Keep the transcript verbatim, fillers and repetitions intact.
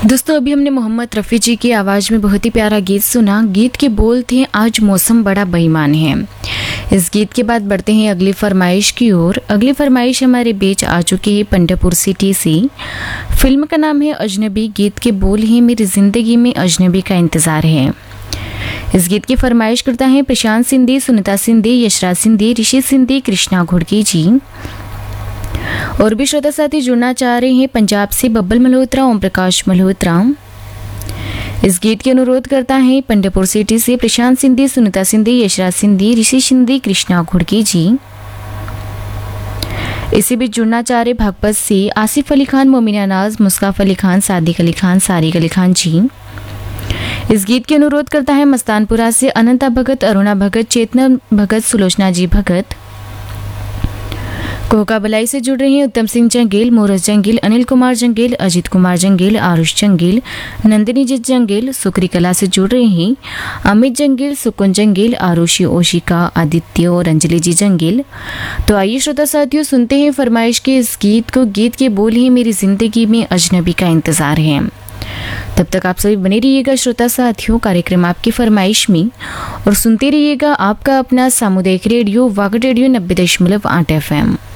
दोस्तों अभी हमने मोहम्मद रफ़ी जी की आवाज़ में बहुत ही प्यारा गीत सुना। गीत के बोल थे आज मौसम बड़ा बेईमान है। इस गीत के बाद बढ़ते हैं अगली फरमाइश की ओर। अगली फरमाइश हमारे बीच आ चुकी है पंढरपुर सिटी से। फिल्म का नाम है अजनबी। गीत के बोल हैं मेरी ज़िंदगी में अजनबी का इंतज़ार है। इस गीत की फरमाइश करता है प्रशांत सिंधी, सुनीता सिंधी, यशराज सिंधी, ऋषि सिंधी, कृष्णा घुड़की जी। और भी श्रोता साथी जुड़ना चाह रहे हैं पंजाब से बब्बल मल्होत्रा, ओम प्रकाश मल्होत्रा। इस गीत के अनुरोध करता है पंढरपुर सिटी से प्रशांत सिंधी, सुनीता सिंधी, यशराज सिंधी, ऋषि सिंधी, कृष्णा घुड़की जी। इसी बीच जुड़ना चाह रहे भागपत से आसिफ अली खान, मोमिना नाज, मुस्काफ अली खान, सादिक अली खान, सारिक अली खान जी। इस गीत के अनुरोध करता है मस्तानपुरा से अनंता भगत, अरुणा भगत, चेतना भगत, सुलोचना जी भगत। कोका बलाई से जुड़ रहे हैं उत्तम सिंह जंगेल, मोरस जंगेल, अनिल कुमार जंगेल, अजित कुमार जंगेल, आरुष जंगेल, नंदिनी जित जंगेल। सुकरी कला से जुड़ रहे हैं अमित जंगेल, सुकुन जंगेल, आरुषि, ओशिका, आदित्य और अंजलि जी जंगेल। तो आइए श्रोता साथियों सुनते हैं फरमाइश के इस गीत को। गीत के बोल ही मेरी जिंदगी में अजनबी का इंतजार है। तब तक आप सभी बने रहिएगा श्रोता साथियों कार्यक्रम आपकी फरमाइश में और सुनते रहिएगा आपका अपना सामुदायिक रेडियो वागड रेडियो नब्बे दशमलव आठ एफ एम।